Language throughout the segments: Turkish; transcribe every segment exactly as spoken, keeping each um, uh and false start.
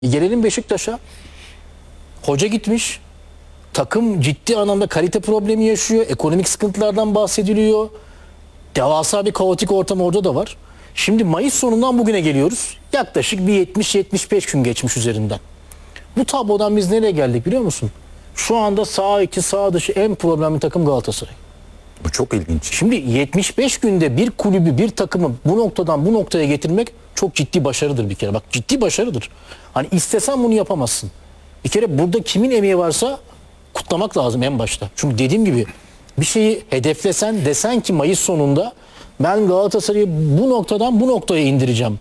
Gelelim Beşiktaş'a. Hoca gitmiş. Takım ciddi anlamda kalite problemi yaşıyor. Ekonomik sıkıntılardan bahsediliyor. Devasa bir kaotik ortam orada da var. Şimdi Mayıs sonundan bugüne geliyoruz. Yaklaşık bir yetmiş yetmiş beş gün geçmiş üzerinden. Bu tablodan biz nereye geldik biliyor musun? Şu anda sağ içi sağ dışı en problemli takım Galatasaray. Bu çok ilginç. Şimdi yetmiş beş günde bir kulübü, bir takımı bu noktadan bu noktaya getirmek çok ciddi başarıdır bir kere. Bak ciddi başarıdır. Hani istesen bunu yapamazsın. Bir kere burada kimin emeği varsa kutlamak lazım en başta. Çünkü dediğim gibi bir şeyi hedeflesen, desen ki Mayıs sonunda ben Galatasaray'ı bu noktadan bu noktaya indireceğim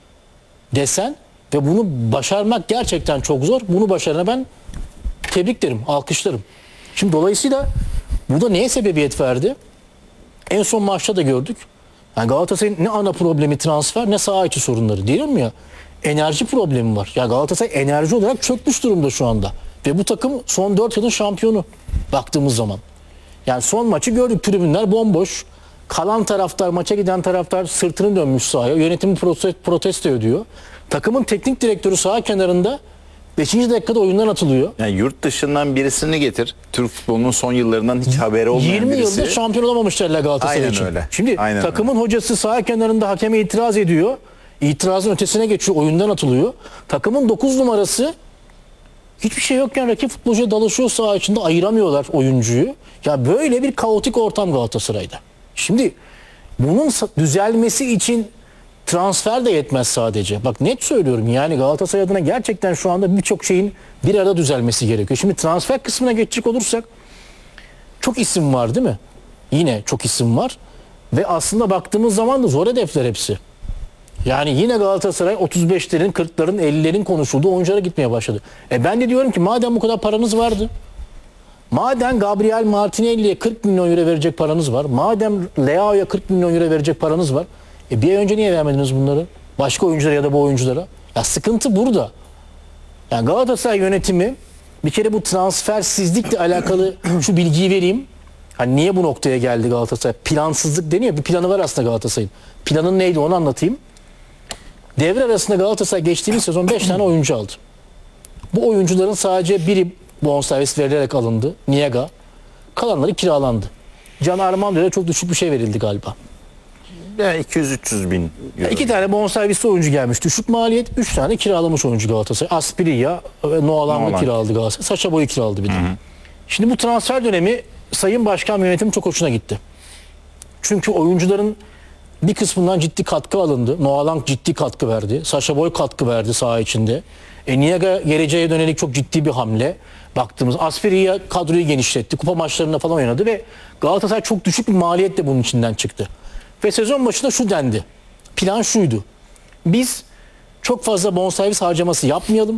desen ve bunu başarmak gerçekten çok zor. Bunu başarana ben tebrik derim, alkışlarım. Şimdi dolayısıyla bu da neye sebebiyet verdi? En son maçta da gördük. Yani Galatasaray'ın ne ana problemi transfer ne saha içi sorunları. Diyorum ya, enerji problemi var. Ya Galatasaray enerji olarak çökmüş durumda şu anda. Ve bu takım son dört yılın şampiyonu baktığımız zaman. Yani son maçı gördük, tribünler bomboş. Kalan taraftar, maça giden taraftar sırtını dönmüş sahaya. Yönetimi protesto ediyor. Takımın teknik direktörü saha kenarında beşinci dakikada oyundan atılıyor. Yani yurt dışından birisini getir. Türk futbolunun son yıllarından hiç haberi olmayan yirmi birisi. yıldır şampiyon olamamışlar Galatasaray Aynen için. öyle. Şimdi Aynen takımın öyle. hocası saha kenarında hakeme itiraz ediyor. İtirazın ötesine geçiyor, oyundan atılıyor. Takımın dokuz numarası hiçbir şey yokken rakip futbolcuya dalışıyor saha içinde, ayıramıyorlar oyuncuyu. Ya böyle bir kaotik ortam Galatasaray'da. Şimdi bunun düzelmesi için transfer de yetmez sadece. Bak net söylüyorum, yani Galatasaray adına gerçekten şu anda birçok şeyin bir arada düzelmesi gerekiyor. Şimdi transfer kısmına geçecek olursak çok isim var değil mi? Yine çok isim var. Ve aslında baktığımız zaman da zor hedefler hepsi. Yani yine Galatasaray otuz beşlerin, kırkların, ellilerin konuşulduğu oyunculara gitmeye başladı. E ben de diyorum ki madem bu kadar paranız vardı, madem Gabriel Martinelli'ye kırk milyon euro verecek paranız var, madem Leao'ya kırk milyon euro verecek paranız var, e bir ay önce niye vermediniz bunları? Başka oyunculara ya da bu oyunculara. Ya sıkıntı burada. Yani Galatasaray yönetimi bir kere bu transfersizlikle alakalı şu bilgiyi vereyim. Hani niye bu noktaya geldi Galatasaray? Plansızlık deniyor. Bir planı var aslında Galatasaray'ın. Planın neydi onu anlatayım. Devre arasında Galatasaray geçtiğimiz sezon beş tane oyuncu aldı. Bu oyuncuların sadece biri bonservis verilerek alındı. Niega. Kalanları kiralandı. Can Armando'ya çok düşük bir şey verildi galiba. Yani iki yüz üç yüz bin euro. İki tane bonservisli oyuncu gelmiş. Düşük maliyet. Üç tane kiralamış oyuncu Galatasaray. Asprilla ve Noalan'ı kiraladı Galatasaray. Sacha Boey'u kiraladı bir de. Hı hı. Şimdi bu transfer dönemi Sayın Başkan yönetimi çok hoşuna gitti. Çünkü oyuncuların bir kısmından ciddi katkı alındı. Noalan ciddi katkı verdi. Sacha Boey katkı verdi saha içinde. E Niega geleceğe dönelik çok ciddi bir hamle. Baktığımız Asprilla kadroyu genişletti. Kupa maçlarında falan oynadı ve Galatasaray çok düşük bir maliyetle bunun içinden çıktı. Ve sezon başında şu dendi. Plan şuydu. Biz çok fazla bonservis harcaması yapmayalım.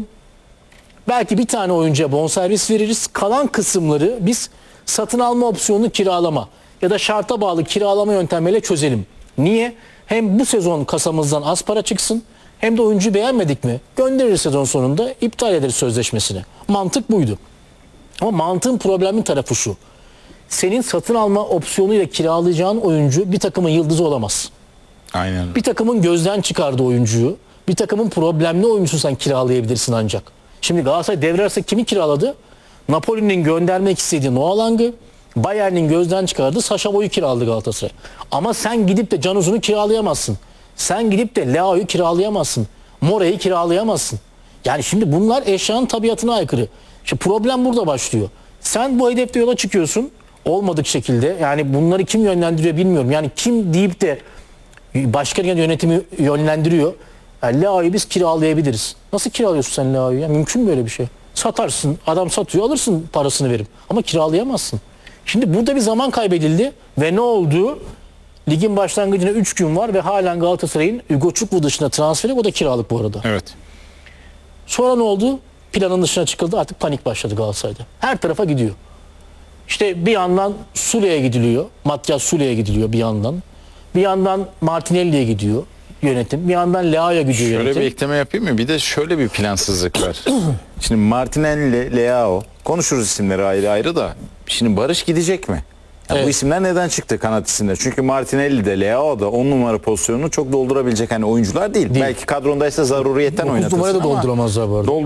Belki bir tane oyuncuya bonservis veririz. Kalan kısımları biz satın alma opsiyonunu kiralama ya da şarta bağlı kiralama yöntemiyle çözelim. Niye? Hem bu sezon kasamızdan az para çıksın, hem de oyuncuyu beğenmedik mi göndeririz sezon sonunda, iptal ederiz sözleşmesini. Mantık buydu. Ama mantığın problemin tarafı şu. Senin satın alma opsiyonuyla kiralayacağın oyuncu bir takımın yıldızı olamaz. Aynen. Bir takımın gözden çıkardığı oyuncuyu, bir takımın problemli oyuncusu sen kiralayabilirsin ancak. Şimdi Galatasaray devre arası kimi kiraladı? Napoli'nin göndermek istediği Noalang'ı, Bayern'in gözden çıkardığı Sacha Boey'u kiraladı Galatasaray. Ama sen gidip de Can Uzun'u kiralayamazsın. Sen gidip de Leao'yu kiralayamazsın. Mora'yı kiralayamazsın. Yani şimdi bunlar eşyanın tabiatına aykırı. İşte problem burada başlıyor. Sen bu hedefte yola çıkıyorsun. Olmadık şekilde. Yani bunları kim yönlendiriyor bilmiyorum. Yani kim deyip de başkan yönetimi yönlendiriyor. Yani Leao'yu biz kiralayabiliriz. Nasıl kiralıyorsun sen Leao'yu? Ya? Mümkün mü böyle bir şey? Satarsın. Adam satıyor, alırsın parasını verip. Ama kiralayamazsın. Şimdi burada bir zaman kaybedildi ve ne oldu? Ligin başlangıcına üç gün var ve halen Galatasaray'ın Hugo Çukwu dışında transferi, o da kiralık bu arada. Evet. Sonra ne oldu? Planın dışına çıkıldı. Artık panik başladı Galatasaray'da. Her tarafa gidiyor. İşte bir yandan Sule'ye gidiliyor. Matyas Sule'ye gidiliyor bir yandan. Bir yandan Martinelli'ye gidiyor yönetim. Bir yandan Leao'ya gidiyor Şöyle yönetim. bir ekleme yapayım mı? Bir de şöyle bir plansızlık var. Şimdi Martinelli, Leao, konuşuruz isimleri ayrı ayrı da. Şimdi Barış gidecek mi? Yani Evet. Bu isimler neden çıktı kanat isimleri? Çünkü Martinelli de Leao da on numara pozisyonunu çok doldurabilecek hani oyuncular değil. Değil. Belki kadrondaysa zaruriyetten dokuz oynatırsın numarayı da ama dolduramazlar bu arada.